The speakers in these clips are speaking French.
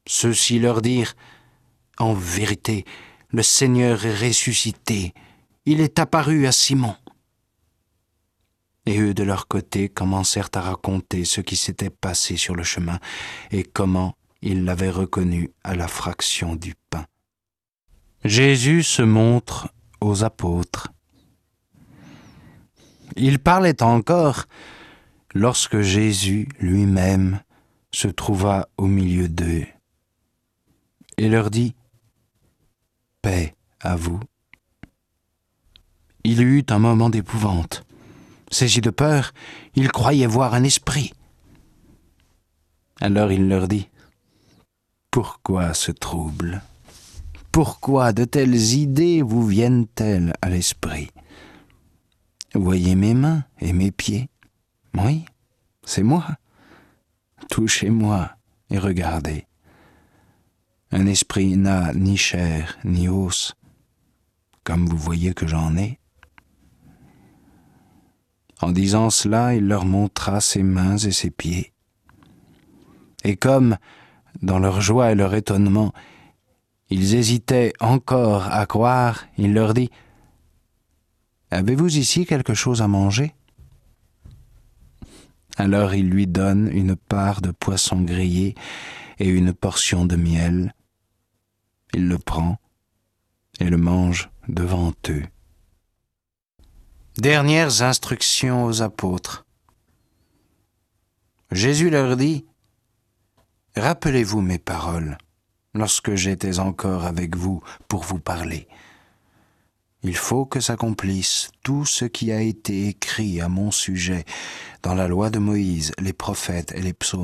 Ceux-ci leur dirent: « En vérité, le Seigneur est ressuscité. Il est apparu à Simon. » Et eux, de leur côté, commencèrent à raconter ce qui s'était passé sur le chemin et comment ils l'avaient reconnu à la fraction du pain. Jésus se montre aux apôtres. Il parlait encore lorsque Jésus lui-même se trouva au milieu d'eux et leur dit: « Paix à vous. » Il y eut un moment d'épouvante. Saisi de peur, il croyait voir un esprit. Alors il leur dit: « Pourquoi ce trouble? Pourquoi de telles idées vous viennent-elles à l'esprit? Voyez mes mains et mes pieds. Oui, c'est moi. Touchez-moi et regardez. Un esprit n'a ni chair ni os, comme vous voyez que j'en ai. » En disant cela, il leur montra ses mains et ses pieds. Et comme, dans leur joie et leur étonnement, ils hésitaient encore à croire, il leur dit: « Avez-vous ici quelque chose à manger? » Alors il lui donne une part de poisson grillé et une portion de miel. Il le prend et le mange devant eux. Dernières instructions aux apôtres. Jésus leur dit: « Rappelez-vous mes paroles lorsque j'étais encore avec vous pour vous parler. Il faut que s'accomplisse tout ce qui a été écrit à mon sujet dans la loi de Moïse, les prophètes et les psaumes. »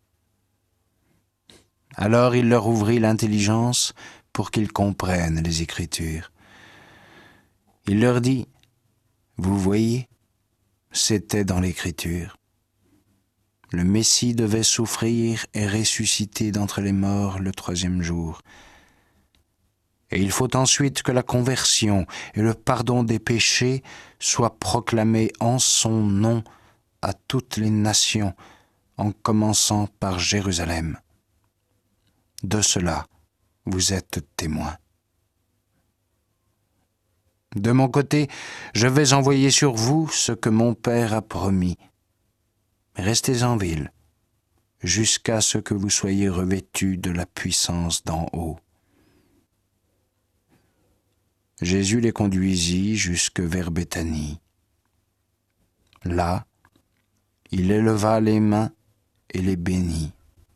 Alors il leur ouvrit l'intelligence pour qu'ils comprennent les Écritures. Il leur dit: « Vous voyez, c'était dans l'Écriture. Le Messie devait souffrir et ressusciter d'entre les morts le 3e jour. Et il faut ensuite que la conversion et le pardon des péchés soient proclamés en son nom à toutes les nations, en commençant par Jérusalem. De cela, vous êtes témoins. De mon côté, je vais envoyer sur vous ce que mon Père a promis. Restez en ville, jusqu'à ce que vous soyez revêtus de la puissance d'en haut. » Jésus les conduisit jusque vers Béthanie. Là, il éleva les mains et les bénit.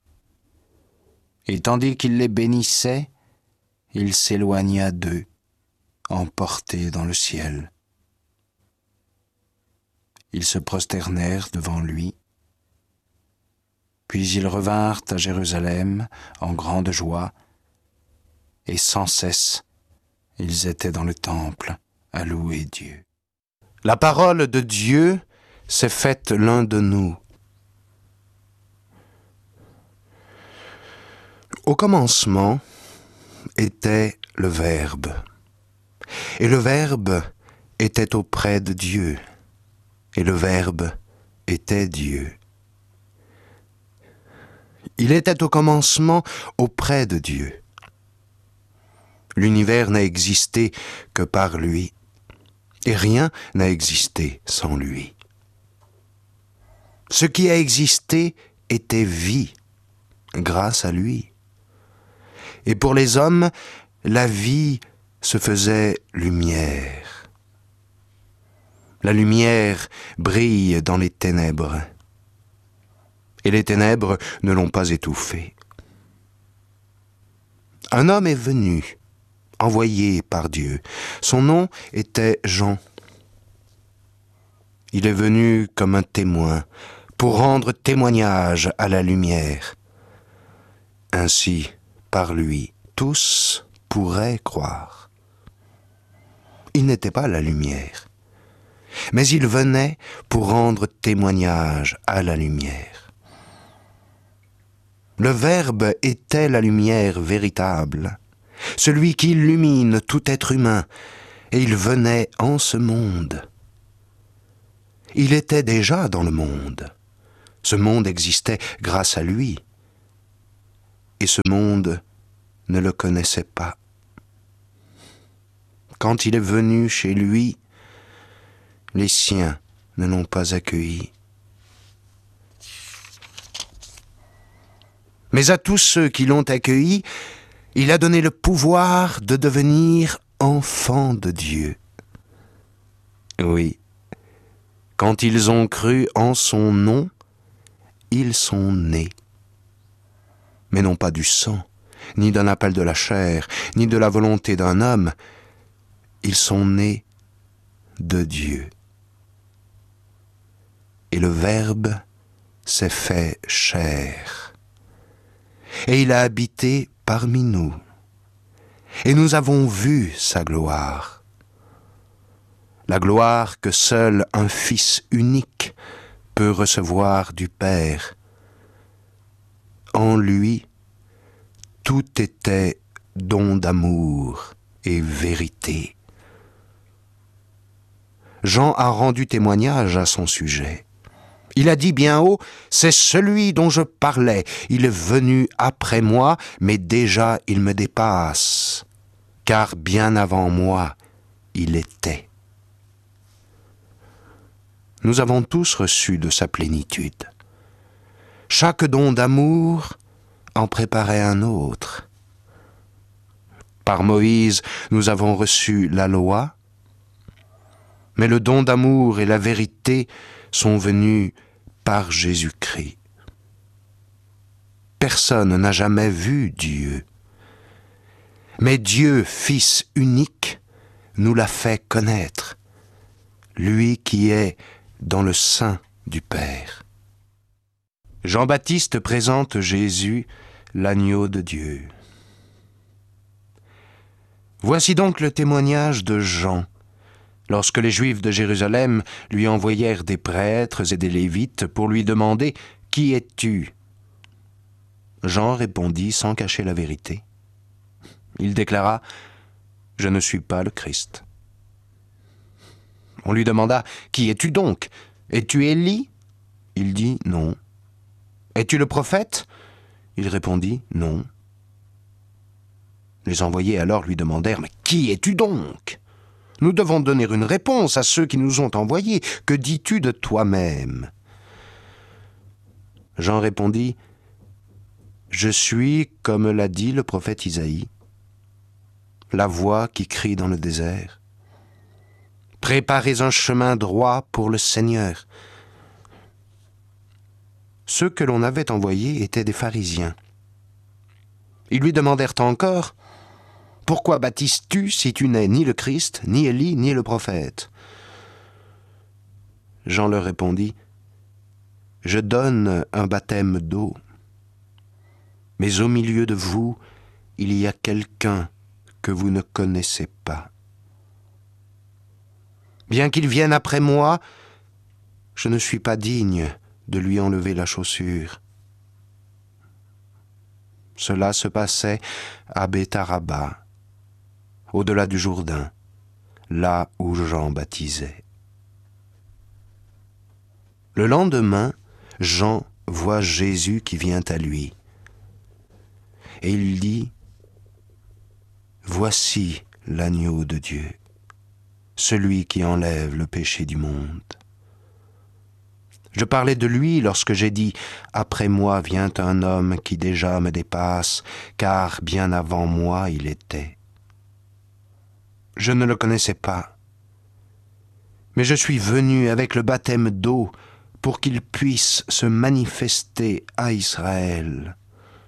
Et tandis qu'il les bénissait, il s'éloigna d'eux, emporté dans le ciel. Ils se prosternèrent devant lui, puis ils revinrent à Jérusalem en grande joie, et sans cesse ils étaient dans le temple à louer Dieu. La parole de Dieu s'est faite l'un de nous. Au commencement était le Verbe, et le Verbe était auprès de Dieu, et le Verbe était Dieu. Il était au commencement auprès de Dieu. L'univers n'a existé que par lui, et rien n'a existé sans lui. Ce qui a existé était vie, grâce à lui. Et pour les hommes, la vie se faisait lumière. La lumière brille dans les ténèbres, et les ténèbres ne l'ont pas étouffée. Un homme est venu, envoyé par Dieu. Son nom était Jean. Il est venu comme un témoin, pour rendre témoignage à la lumière. Ainsi, par lui, tous pourraient croire. Il n'était pas la lumière, mais il venait pour rendre témoignage à la lumière. Le Verbe était la lumière véritable, celui qui illumine tout être humain, et il venait en ce monde. Il était déjà dans le monde. Ce monde existait grâce à lui. et ce monde ne le connaissait pas. Quand il est venu chez lui, les siens ne l'ont pas accueilli. Mais à tous ceux qui l'ont accueilli, il a donné le pouvoir de devenir enfants de Dieu. Oui, quand ils ont cru en son nom, ils sont nés. Mais non pas du sang, ni d'un appel de la chair, ni de la volonté d'un homme. Ils sont nés de Dieu. Et le Verbe s'est fait chair. Et il a habité parmi nous. Et nous avons vu sa gloire. La gloire que seul un Fils unique peut recevoir du Père. En lui, tout était don d'amour et vérité. Jean a rendu témoignage à son sujet. Il a dit bien haut, « C'est celui dont je parlais. Il est venu après moi, mais déjà il me dépasse, car bien avant moi, il était. » Nous avons tous reçu de sa plénitude. Chaque don d'amour en préparait un autre. Par Moïse, nous avons reçu la loi, mais le don d'amour et la vérité sont venus par Jésus-Christ. Personne n'a jamais vu Dieu, mais Dieu, Fils unique, nous l'a fait connaître, lui qui est dans le sein du Père. Jean-Baptiste présente Jésus, l'agneau de Dieu. Voici donc le témoignage de Jean, lorsque les Juifs de Jérusalem lui envoyèrent des prêtres et des Lévites pour lui demander « Qui es-tu » Jean répondit sans cacher la vérité. Il déclara « Je ne suis pas le Christ ». On lui demanda « Qui es-tu donc ? Es-tu Élie » Il dit « Non ». « Es-tu le prophète » Il répondit « Non ». Les envoyés alors lui demandèrent « Mais qui es-tu donc ? Nous devons donner une réponse à ceux qui nous ont envoyés. Que dis-tu de toi-même » Jean répondit « Je suis, comme l'a dit le prophète Isaïe, la voix qui crie dans le désert. Préparez un chemin droit pour le Seigneur. » Ceux que l'on avait envoyés étaient des pharisiens. Ils lui demandèrent encore « Pourquoi baptises-tu si tu n'es ni le Christ, ni Élie, ni le prophète ?» Jean leur répondit « Je donne un baptême d'eau, mais au milieu de vous, il y a quelqu'un que vous ne connaissez pas. Bien qu'il vienne après moi, je ne suis pas digne de lui enlever la chaussure. » Cela se passait à Betharaba, au-delà du Jourdain, là où Jean baptisait. Le lendemain, Jean voit Jésus qui vient à lui. Et il dit « Voici l'agneau de Dieu, celui qui enlève le péché du monde. » Je parlais de lui lorsque j'ai dit « Après moi vient un homme qui déjà me dépasse, car bien avant moi il était. » Je ne le connaissais pas, mais je suis venu avec le baptême d'eau pour qu'il puisse se manifester à Israël.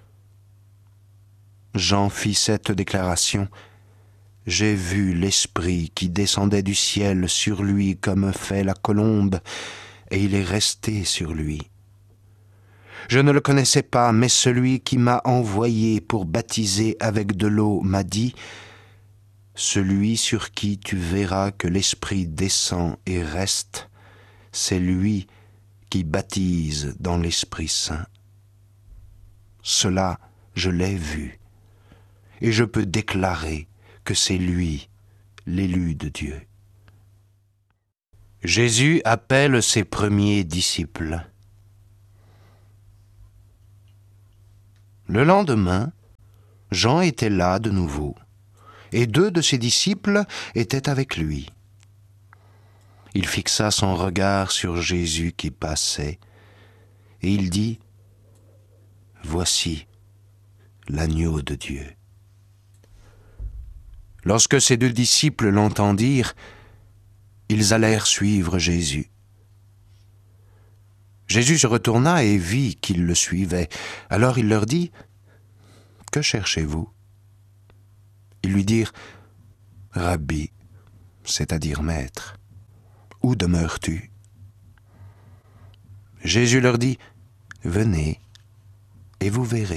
Jean fit cette déclaration. J'ai vu l'Esprit qui descendait du ciel sur lui comme fait la colombe, et il est resté sur lui. Je ne le connaissais pas, mais celui qui m'a envoyé pour baptiser avec de l'eau m'a dit « Celui sur qui tu verras que l'Esprit descend et reste, c'est lui qui baptise dans l'Esprit Saint. » Cela, je l'ai vu, et je peux déclarer que c'est lui, l'élu de Dieu. Jésus appelle ses premiers disciples. Le lendemain, Jean était là de nouveau, et 2 de ses disciples étaient avec lui. Il fixa son regard sur Jésus qui passait, et il dit : « Voici l'agneau de Dieu. » Lorsque ces 2 disciples l'entendirent, ils allèrent suivre Jésus. Jésus se retourna et vit qu'ils le suivaient. Alors il leur dit : « Que cherchez-vous » Ils lui dirent : « Rabbi, c'est-à-dire maître, où demeures-tu » Jésus leur dit : « Venez, et vous verrez. »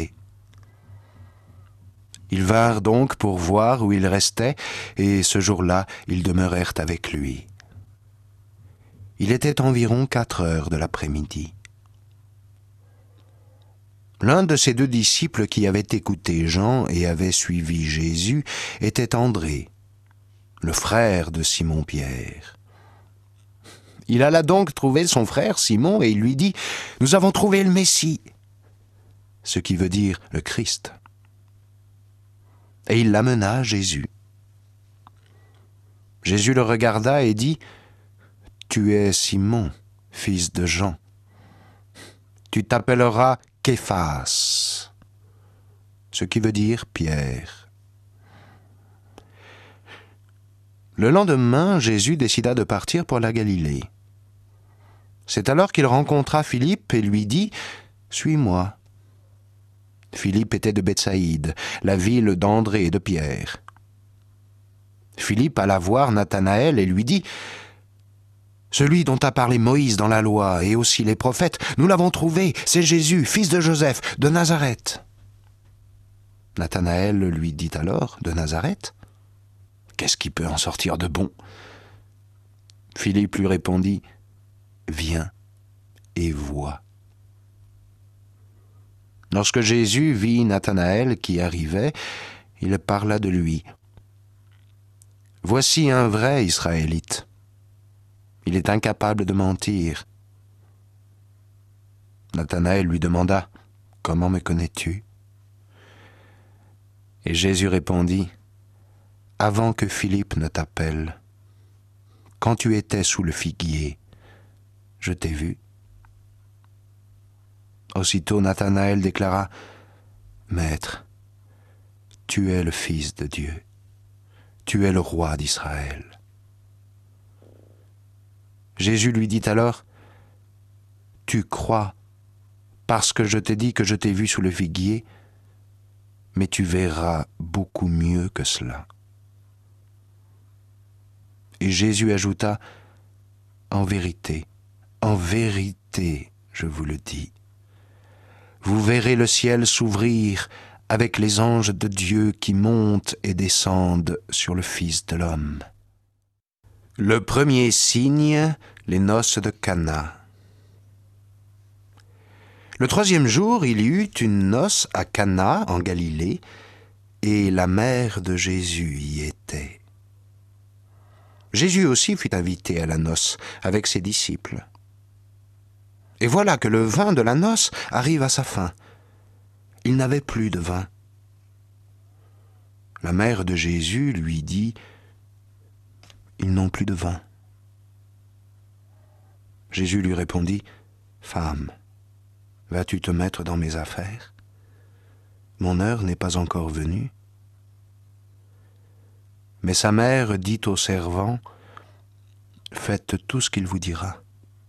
Ils vinrent donc pour voir où il restait, et ce jour-là, ils demeurèrent avec lui. Il était environ 4 heures de l'après-midi. L'un de ces 2 disciples qui avaient écouté Jean et avaient suivi Jésus était André, le frère de Simon-Pierre. Il alla donc trouver son frère Simon et il lui dit : « Nous avons trouvé le Messie », ce qui veut dire le Christ. Et il l'amena à Jésus. Jésus le regarda et dit : « Tu es Simon, fils de Jean. Tu t'appelleras Képhas, ce qui veut dire Pierre. » Le lendemain, Jésus décida de partir pour la Galilée. C'est alors qu'il rencontra Philippe et lui dit : « Suis-moi. » Philippe était de Bethsaïde, la ville d'André et de Pierre. Philippe alla voir Nathanaël et lui dit : « Celui dont a parlé Moïse dans la loi et aussi les prophètes, nous l'avons trouvé, c'est Jésus, fils de Joseph, de Nazareth. » Nathanaël lui dit alors : « De Nazareth ? Qu'est-ce qui peut en sortir de bon ?» Philippe lui répondit : « Viens et vois. » Lorsque Jésus vit Nathanaël qui arrivait, il parla de lui. « Voici un vrai Israélite. Il est incapable de mentir. » Nathanaël lui demanda : « Comment me connais-tu » Et Jésus répondit : « Avant que Philippe ne t'appelle, quand tu étais sous le figuier, je t'ai vu. » Aussitôt Nathanaël déclara : « Maître, tu es le Fils de Dieu, tu es le roi d'Israël. » Jésus lui dit alors : « Tu crois parce que je t'ai dit que je t'ai vu sous le figuier, mais tu verras beaucoup mieux que cela. » Et Jésus ajouta : « En vérité, je vous le dis, vous verrez le ciel s'ouvrir avec les anges de Dieu qui montent et descendent sur le Fils de l'homme. » Le premier signe, les noces de Cana. Le 3e jour, il y eut une noce à Cana, en Galilée, et la mère de Jésus y était. Jésus aussi fut invité à la noce avec ses disciples. Et voilà que le vin de la noce arrive à sa fin. Il n'avait plus de vin. La mère de Jésus lui dit : « Ils n'ont plus de vin. » Jésus lui répondit : « Femme, vas-tu te mettre dans mes affaires ? Mon heure n'est pas encore venue. » Mais sa mère dit aux servants : « Faites tout ce qu'il vous dira. »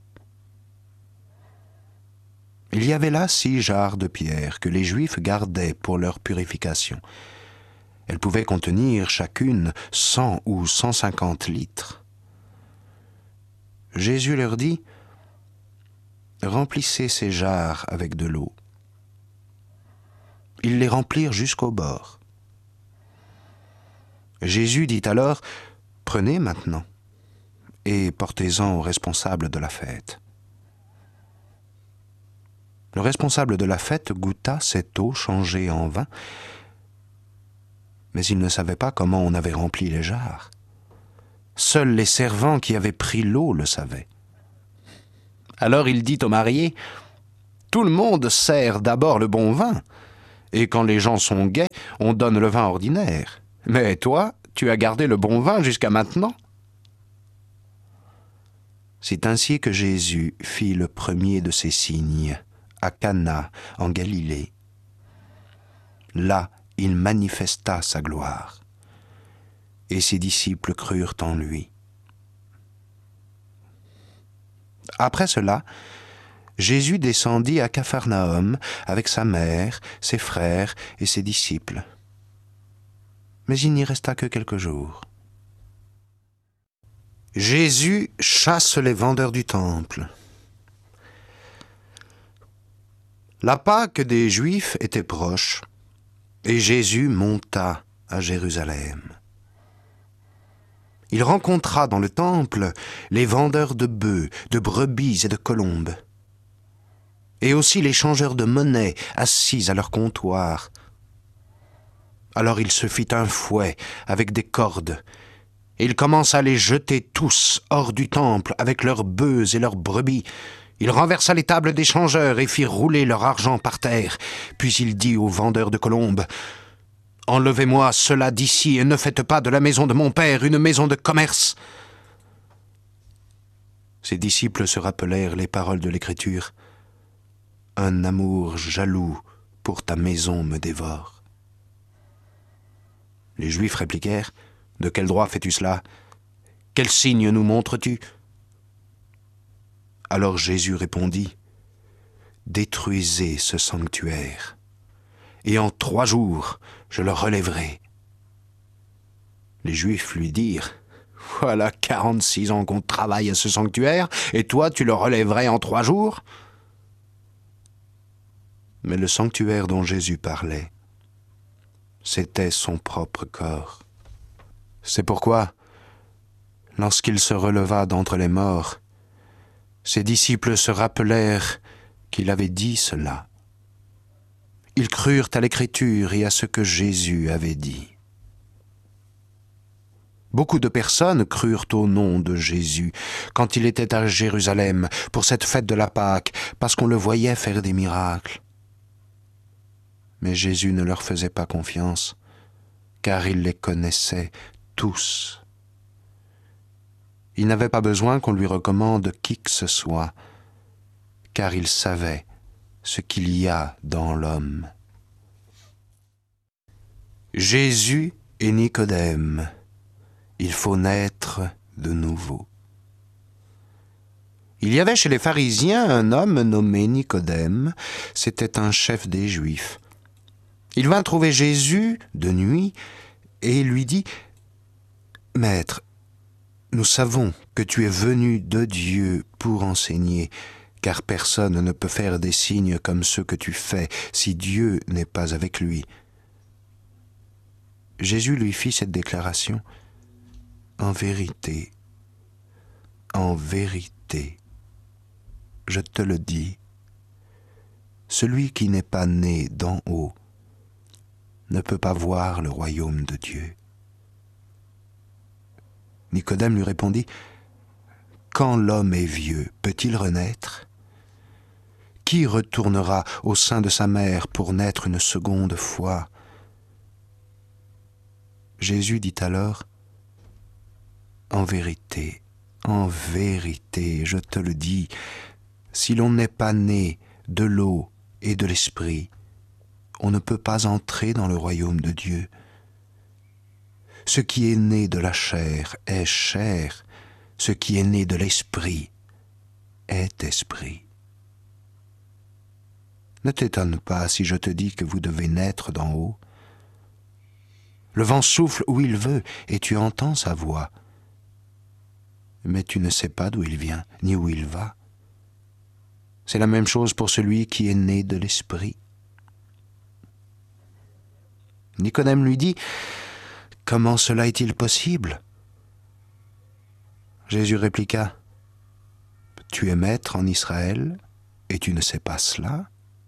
Il y avait là 6 jarres de pierre que les Juifs gardaient pour leur purification. Elles pouvaient contenir chacune 100 ou 150 litres. Jésus leur dit : « Remplissez ces jarres avec de l'eau. » Ils les remplirent jusqu'au bord. Jésus dit alors : « Prenez maintenant et portez-en au responsable de la fête. » Le responsable de la fête goûta cette eau changée en vin, mais il ne savait pas comment on avait rempli les jarres. Seuls les servants qui avaient pris l'eau le savaient. Alors il dit aux mariés : « Tout le monde sert d'abord le bon vin, Et quand les gens sont gais, on donne le vin ordinaire. Mais toi, tu as gardé le bon vin jusqu'à maintenant. » C'est ainsi que Jésus fit le premier de ses signes, à Cana, en Galilée. Là, il manifesta sa gloire, et ses disciples crurent en lui. Après cela, Jésus descendit à Capharnaüm avec sa mère, ses frères et ses disciples. Mais il n'y resta que quelques jours. Jésus chasse les vendeurs du temple. La Pâque des Juifs était proche, et Jésus monta à Jérusalem. Il rencontra dans le temple les vendeurs de bœufs, de brebis et de colombes, et aussi les changeurs de monnaie assis à leur comptoir. Alors il se fit un fouet avec des cordes, et il commença à les jeter tous hors du temple avec leurs bœufs et leurs brebis. Il renversa les tables des changeurs et fit rouler leur argent par terre. Puis il dit aux vendeurs de colombes: « Enlevez-moi cela d'ici et ne faites pas de la maison de mon père une maison de commerce. » Ses disciples se rappelèrent les paroles de l'Écriture. « Un amour jaloux pour ta maison me dévore. » Les Juifs répliquèrent: « De quel droit fais-tu cela? Quel signe nous montres-tu » Alors Jésus répondit: « Détruisez ce sanctuaire, et en 3 jours je le relèverai. » Les Juifs lui dirent: « Voilà 46 ans qu'on travaille à ce sanctuaire, et toi tu le relèverais en 3 jours ?» Mais le sanctuaire dont Jésus parlait, c'était son propre corps. C'est pourquoi, lorsqu'il se releva d'entre les morts, ses disciples se rappelèrent qu'il avait dit cela. Ils crurent à l'Écriture et à ce que Jésus avait dit. Beaucoup de personnes crurent au nom de Jésus quand il était à Jérusalem pour cette fête de la Pâque, parce qu'on le voyait faire des miracles. Mais Jésus ne leur faisait pas confiance, car il les connaissait tous. Il n'avait pas besoin qu'on lui recommande qui que ce soit, car il savait ce qu'il y a dans l'homme. Jésus et Nicodème, il faut naître de nouveau. Il y avait chez les pharisiens un homme nommé Nicodème, c'était un chef des Juifs. Il vint trouver Jésus de nuit et lui dit: « Maître, nous savons que tu es venu de Dieu pour enseigner, car personne ne peut faire des signes comme ceux que tu fais si Dieu n'est pas avec lui. » Jésus lui fit cette déclaration: « En vérité, je te le dis, celui qui n'est pas né d'en haut ne peut pas voir le royaume de Dieu. » Nicodème lui répondit: « Quand l'homme est vieux, peut-il renaître? Qui retournera au sein de sa mère pour naître une seconde fois? » Jésus dit alors: « En vérité, je te le dis, si l'on n'est pas né de l'eau et de l'esprit, on ne peut pas entrer dans le royaume de Dieu. Ce qui est né de la chair est chair, ce qui est né de l'esprit est esprit. Ne t'étonne pas si je te dis que vous devez naître d'en haut. Le vent souffle où il veut et tu entends sa voix, mais tu ne sais pas d'où il vient ni où il va. C'est la même chose pour celui qui est né de l'esprit. » Nicodème lui dit: « Comment cela est-il possible ?» Jésus répliqua: « Tu es maître en Israël et tu ne sais pas cela?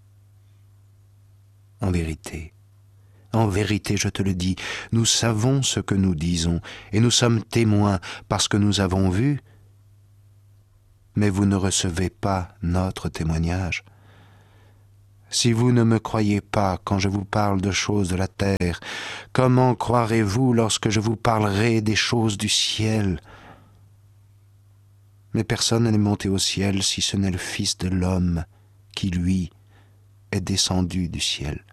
En vérité, je te le dis, nous savons ce que nous disons et nous sommes témoins parce que nous avons vu, mais vous ne recevez pas notre témoignage. Si vous ne me croyez pas quand je vous parle de choses de la terre, comment croirez-vous lorsque je vous parlerai des choses du ciel ? Mais personne n'est monté au ciel si ce n'est le Fils de l'homme qui, lui, est descendu du ciel.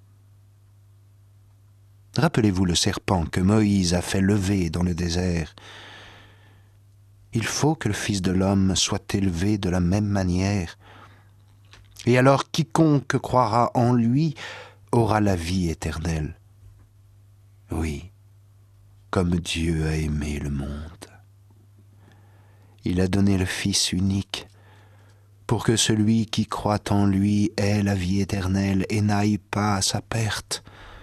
Rappelez-vous le serpent que Moïse a fait lever dans le désert. Il faut que le Fils de l'homme soit élevé de la même manière. Et alors quiconque croira en lui aura la vie éternelle. Oui, comme Dieu a aimé le monde. Il a donné le Fils unique pour que celui qui croit en lui ait la vie éternelle et n'aille pas à sa perte.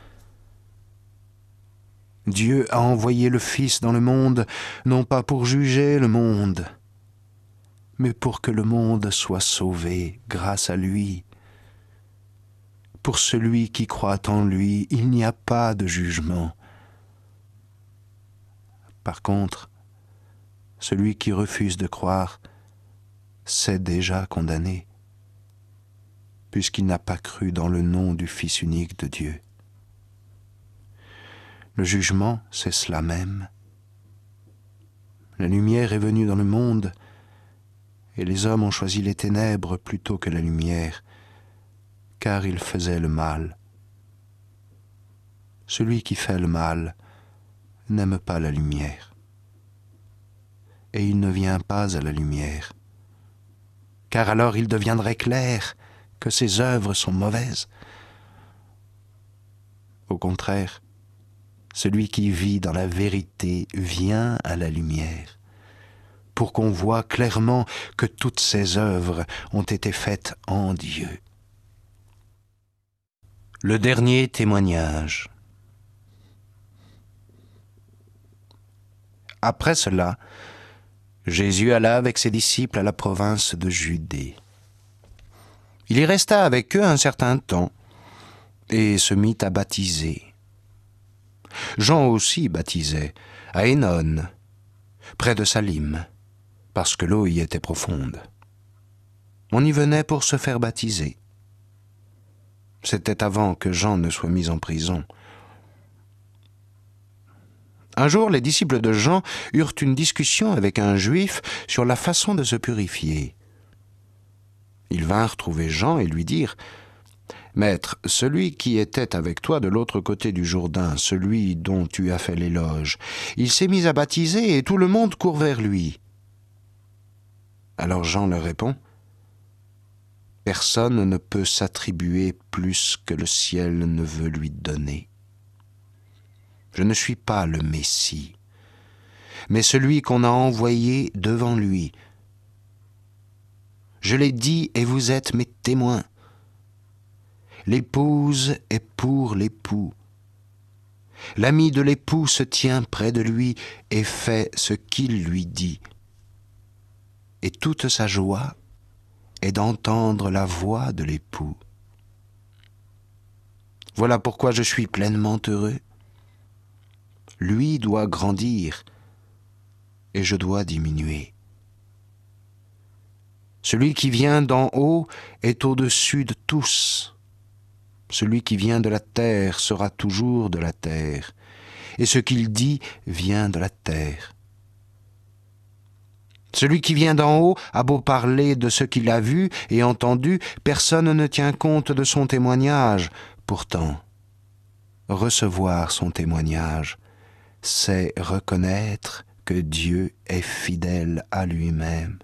Dieu a envoyé le Fils dans le monde, non pas pour juger le monde, mais pour que le monde soit sauvé grâce à lui. Pour celui qui croit en lui, il n'y a pas de jugement. Par contre, celui qui refuse de croire s'est déjà condamné, puisqu'il n'a pas cru dans le nom du Fils unique de Dieu. Le jugement, c'est cela même. La lumière est venue dans le monde, et les hommes ont choisi les ténèbres plutôt que la lumière, car ils faisaient le mal. Celui qui fait le mal n'aime pas la lumière, et il ne vient pas à la lumière, car alors il deviendrait clair que ses œuvres sont mauvaises. Au contraire, celui qui vit dans la vérité vient à la lumière, pour qu'on voie clairement que toutes ses œuvres ont été faites en Dieu. Le dernier témoignage. Après cela, Jésus alla avec ses disciples à la province de Judée. Il y resta avec eux un certain temps et se mit à baptiser. Jean aussi baptisait à Énon, près de Salim, parce que l'eau y était profonde. On y venait pour se faire baptiser. C'était avant que Jean ne soit mis en prison. Un jour, les disciples de Jean eurent une discussion avec un juif sur la façon de se purifier. Ils vinrent trouver Jean et lui dirent « Maître, celui qui était avec toi de l'autre côté du Jourdain, celui dont tu as fait l'éloge, il s'est mis à baptiser et tout le monde court vers lui. » Alors Jean leur répond « Personne ne peut s'attribuer plus que le ciel ne veut lui donner. Je ne suis pas le Messie, mais celui qu'on a envoyé devant lui. Je l'ai dit et vous êtes mes témoins. L'épouse est pour l'époux. L'ami de l'époux se tient près de lui et fait ce qu'il lui dit. Et toute sa joie est d'entendre la voix de l'époux. Voilà pourquoi je suis pleinement heureux. Lui doit grandir et je dois diminuer. Celui qui vient d'en haut est au-dessus de tous. Celui qui vient de la terre sera toujours de la terre, et ce qu'il dit vient de la terre. Celui qui vient d'en haut a beau parler de ce qu'il a vu et entendu, personne ne tient compte de son témoignage. Pourtant, recevoir son témoignage, c'est reconnaître que Dieu est fidèle à lui-même.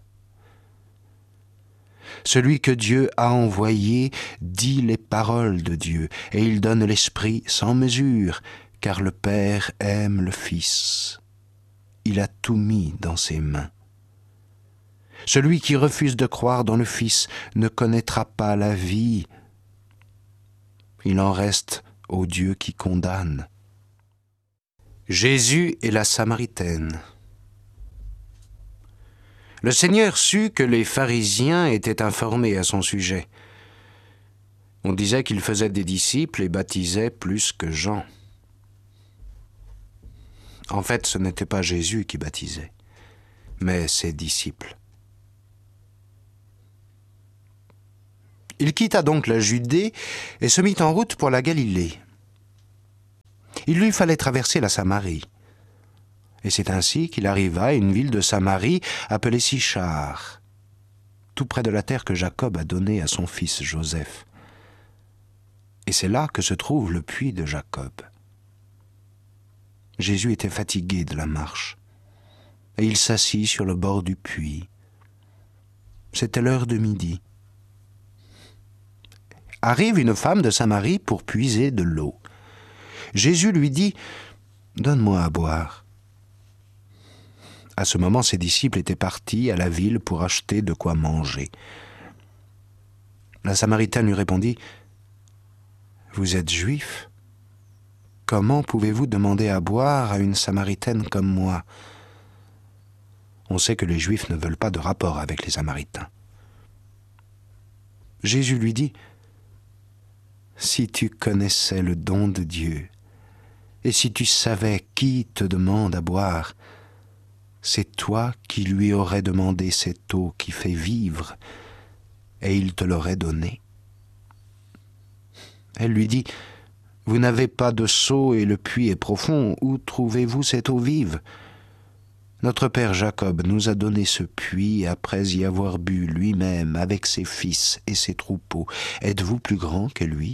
Celui que Dieu a envoyé dit les paroles de Dieu, et il donne l'Esprit sans mesure, car le Père aime le Fils. Il a tout mis dans ses mains. Celui qui refuse de croire dans le Fils ne connaîtra pas la vie. Il en reste au Dieu qui condamne. Jésus et la Samaritaine. Le Seigneur sut que les pharisiens étaient informés à son sujet. On disait qu'il faisait des disciples et baptisait plus que Jean. En fait, ce n'était pas Jésus qui baptisait, mais ses disciples. Il quitta donc la Judée et se mit en route pour la Galilée. Il lui fallait traverser la Samarie. Et c'est ainsi qu'il arriva à une ville de Samarie appelée Sichar, tout près de la terre que Jacob a donnée à son fils Joseph. Et c'est là que se trouve le puits de Jacob. Jésus était fatigué de la marche, et il s'assit sur le bord du puits. C'était l'heure de midi. Arrive une femme de Samarie pour puiser de l'eau. Jésus lui dit « Donne-moi à boire ». À ce moment, ses disciples étaient partis à la ville pour acheter de quoi manger. La Samaritaine lui répondit « Vous êtes juif ? Comment pouvez-vous demander à boire à une Samaritaine comme moi ?» On sait que les Juifs ne veulent pas de rapport avec les Samaritains. Jésus lui dit « Si tu connaissais le don de Dieu, et si tu savais qui te demande à boire, c'est toi qui lui aurais demandé cette eau qui fait vivre, et il te l'aurait donnée. » Elle lui dit « Vous n'avez pas de seau et le puits est profond, où trouvez-vous cette eau vive ? Notre père Jacob nous a donné ce puits après y avoir bu lui-même avec ses fils et ses troupeaux. Êtes-vous plus grand que lui ?»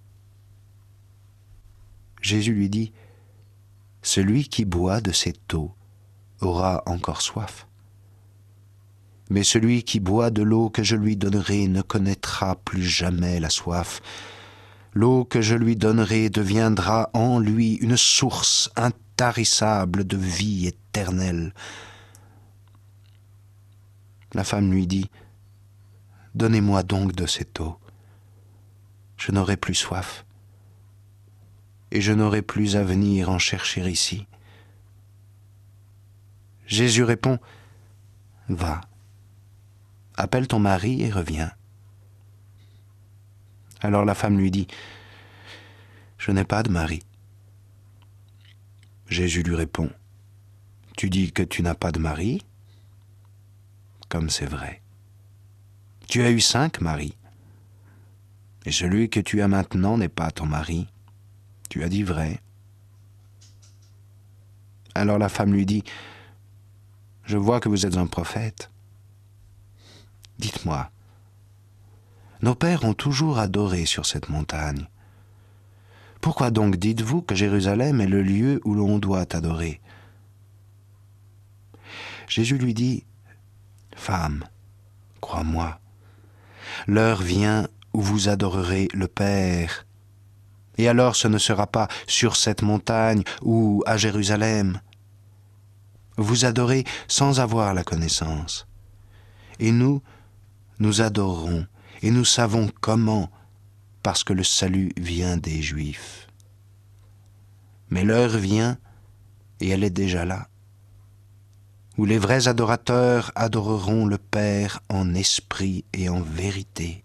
Jésus lui dit « Celui qui boit de cette eau aura encore soif. Mais celui qui boit de l'eau que je lui donnerai ne connaîtra plus jamais la soif. L'eau que je lui donnerai deviendra en lui une source intarissable de vie éternelle. » La femme lui dit « Donnez-moi donc de cette eau. Je n'aurai plus soif, et je n'aurai plus à venir en chercher ici. » Jésus répond « Va, appelle ton mari et reviens. » Alors la femme lui dit « Je n'ai pas de mari. » Jésus lui répond « Tu dis que tu n'as pas de mari ? Comme c'est vrai. Tu as eu 5 maris, et celui que tu as maintenant n'est pas ton mari. Tu as dit vrai. » Alors la femme lui dit « Je vois que vous êtes un prophète. Dites-moi, nos pères ont toujours adoré sur cette montagne. Pourquoi donc dites-vous que Jérusalem est le lieu où l'on doit adorer ? » Jésus lui dit « Femme, crois-moi, l'heure vient où vous adorerez le Père. Et alors ce ne sera pas sur cette montagne ou à Jérusalem. Vous adorez sans avoir la connaissance. Et nous adorerons, et nous savons comment, parce que le salut vient des Juifs. Mais l'heure vient, et elle est déjà là, où les vrais adorateurs adoreront le Père en esprit et en vérité.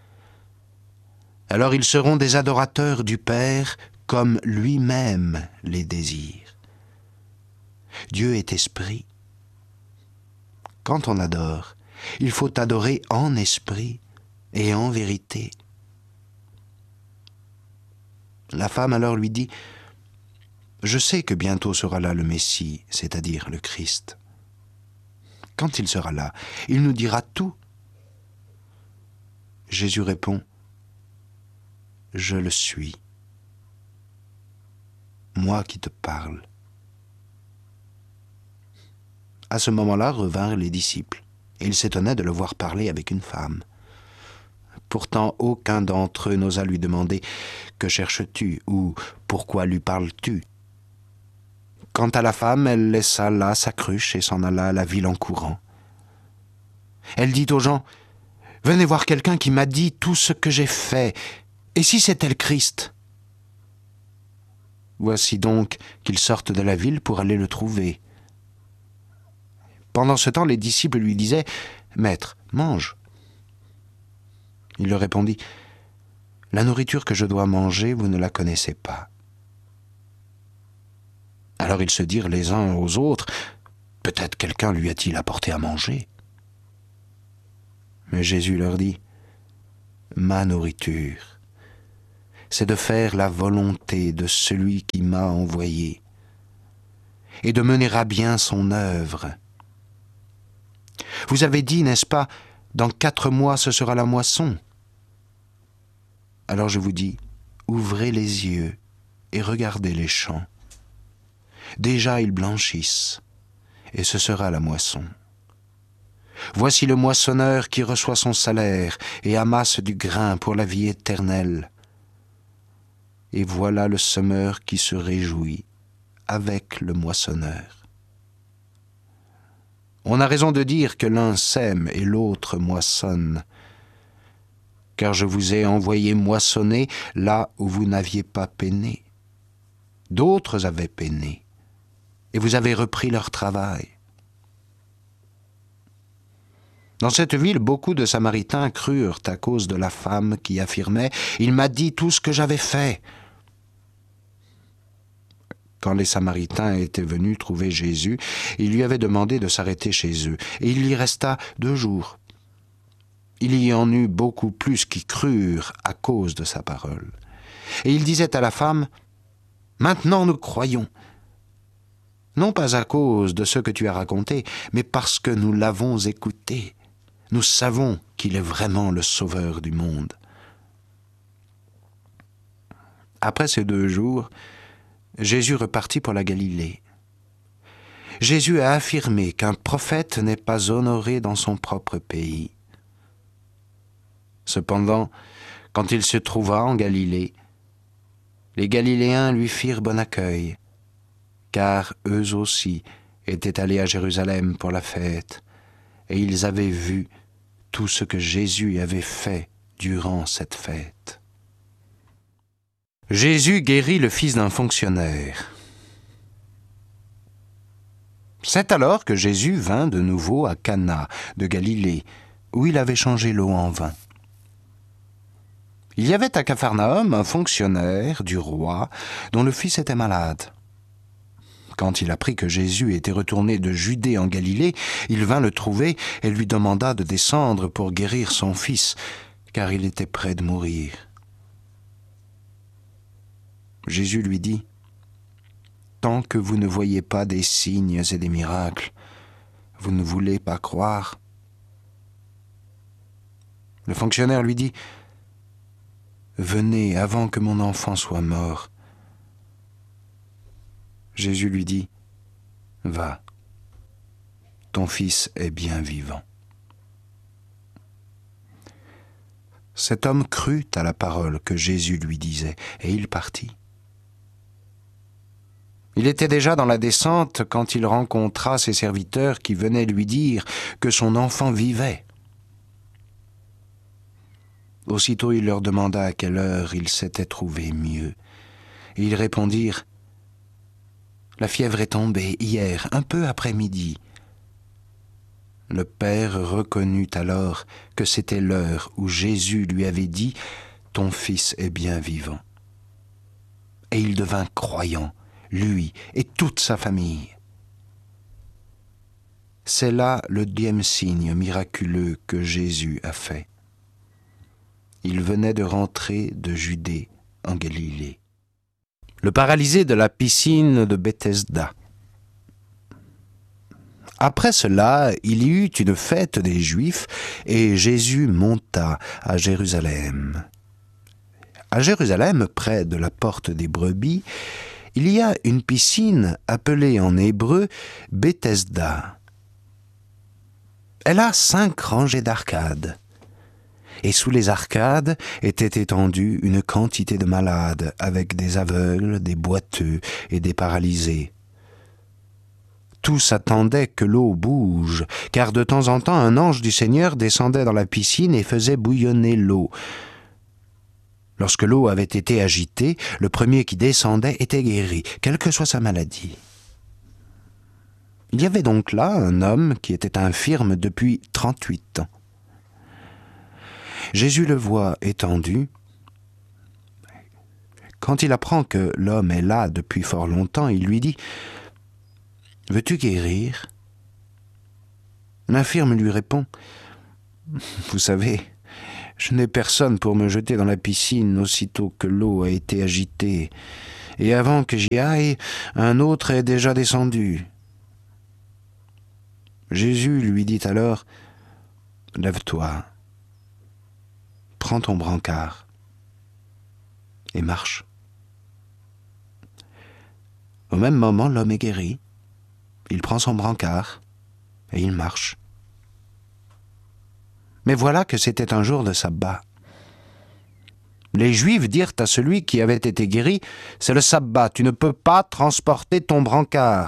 Alors ils seront des adorateurs du Père comme lui-même les désire. Dieu est esprit. Quand on adore, il faut adorer en esprit et en vérité. La femme alors lui dit « Je sais que bientôt sera là le Messie, c'est-à-dire le Christ. Quand il sera là, il nous dira tout. » Jésus répond « Je le suis, moi qui te parle. » À ce moment-là revinrent les disciples, et ils s'étonnaient de le voir parler avec une femme. Pourtant, aucun d'entre eux n'osa lui demander « Que cherches-tu » ou « Pourquoi lui parles-tu » Quant à la femme, elle laissa là sa cruche et s'en alla à la ville en courant. Elle dit aux gens « Venez voir quelqu'un qui m'a dit tout ce que j'ai fait, et si c'était le Christ ?» Voici donc qu'ils sortent de la ville pour aller le trouver. Pendant ce temps, les disciples lui disaient « Maître, mange. » Il leur répondit « La nourriture que je dois manger, vous ne la connaissez pas. » Alors ils se dirent les uns aux autres « Peut-être quelqu'un lui a-t-il apporté à manger ?» Mais Jésus leur dit ma nourriture, c'est de faire la volonté de celui qui m'a envoyé et de mener à bien son œuvre. Vous avez dit, n'est-ce pas, dans 4 mois ce sera la moisson. Alors je vous dis, ouvrez les yeux et regardez les champs. Déjà ils blanchissent, et ce sera la moisson. Voici le moissonneur qui reçoit son salaire et amasse du grain pour la vie éternelle. Et voilà le semeur qui se réjouit avec le moissonneur. On a raison de dire que l'un sème et l'autre moissonne, car je vous ai envoyé moissonner là où vous n'aviez pas peiné. D'autres avaient peiné, et vous avez repris leur travail. Dans cette ville, beaucoup de Samaritains crurent à cause de la femme qui affirmait « Il m'a dit tout ce que j'avais fait ». Quand les Samaritains étaient venus trouver Jésus, ils lui avaient demandé de s'arrêter chez eux, et il y resta 2 jours. Il y en eut beaucoup plus qui crurent à cause de sa parole. Et il disait à la femme « Maintenant nous croyons ». Non pas à cause de ce que tu as raconté, mais parce que nous l'avons écouté. Nous savons qu'il est vraiment le Sauveur du monde. Après ces 2 jours, Jésus repartit pour la Galilée. Jésus a affirmé qu'un prophète n'est pas honoré dans son propre pays. Cependant, quand il se trouva en Galilée, les Galiléens lui firent bon accueil, car eux aussi étaient allés à Jérusalem pour la fête, et ils avaient vu tout ce que Jésus avait fait durant cette fête. Jésus guérit le fils d'un fonctionnaire. C'est alors que Jésus vint de nouveau à Cana de Galilée, où il avait changé l'eau en vin. Il y avait à Capharnaüm un fonctionnaire du roi dont le fils était malade. Quand il apprit que Jésus était retourné de Judée en Galilée, il vint le trouver et lui demanda de descendre pour guérir son fils, car il était près de mourir. Jésus lui dit « Tant que vous ne voyez pas des signes et des miracles, vous ne voulez pas croire. » Le fonctionnaire lui dit « Venez avant que mon enfant soit mort. » Jésus lui dit « Va, ton fils est bien vivant. » Cet homme crut à la parole que Jésus lui disait, et il partit. Il était déjà dans la descente quand il rencontra ses serviteurs qui venaient lui dire que son enfant vivait. Aussitôt il leur demanda à quelle heure il s'était trouvé mieux. Et ils répondirent « La fièvre est tombée hier, un peu après midi. » Le père reconnut alors que c'était l'heure où Jésus lui avait dit « Ton fils est bien vivant. » Et il devint croyant, lui et toute sa famille. C'est là le 2e signe miraculeux que Jésus a fait. Il venait de rentrer de Judée en Galilée. Le paralysé de la piscine de Bethesda. Après cela, il y eut une fête des Juifs et Jésus monta à Jérusalem. À Jérusalem, près de la porte des brebis, il y a une piscine appelée en hébreu Bethesda. Elle a 5 rangées d'arcades. Et sous les arcades était étendue une quantité de malades, avec des aveugles, des boiteux et des paralysés. Tous attendaient que l'eau bouge, car de temps en temps un ange du Seigneur descendait dans la piscine et faisait bouillonner l'eau. Lorsque l'eau avait été agitée, le premier qui descendait était guéri, quelle que soit sa maladie. Il y avait donc là un homme qui était infirme depuis 38 ans. Jésus le voit étendu. Quand il apprend que l'homme est là depuis fort longtemps, il lui dit « Veux-tu guérir ?» L'infirme lui répond « Vous savez, Je n'ai personne pour me jeter dans la piscine aussitôt que l'eau a été agitée, et avant que j'y aille, un autre est déjà descendu. » Jésus lui dit alors, « Lève-toi, prends ton brancard et marche. » Au même moment, l'homme est guéri. Il prend son brancard et il marche. Mais voilà que c'était un jour de sabbat. Les Juifs dirent à celui qui avait été guéri, « C'est le sabbat, tu ne peux pas transporter ton brancard. »